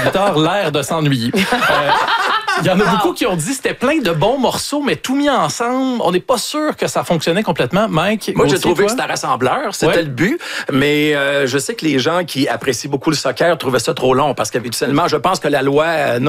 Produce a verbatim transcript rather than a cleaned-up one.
auditeurs l'air de s'ennuyer. Euh, Il y en a beaucoup qui ont dit que c'était plein de bons morceaux, mais tout mis ensemble, on n'est pas sûr que ça fonctionnait complètement. Mike, moi, Gauthier, j'ai trouvé toi? que c'était rassembleur, c'était Ouais. le but, mais euh, je sais que les gens qui apprécient beaucoup le soccer trouvaient ça trop long parce qu'habituellement, je pense que la loi... Euh,